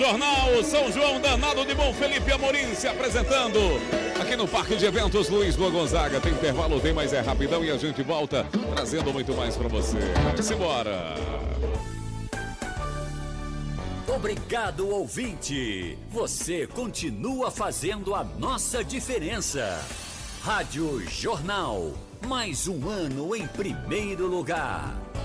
Jornal São João Danado de Bom Felipe Amorim se apresentando aqui no Parque de Eventos Luiz Boa Gonzaga. Tem intervalo, tem, mas é rapidão e a gente volta trazendo muito mais para você. Simbora! Obrigado, ouvinte. Você continua fazendo a nossa diferença. Rádio Jornal, mais um ano em primeiro lugar.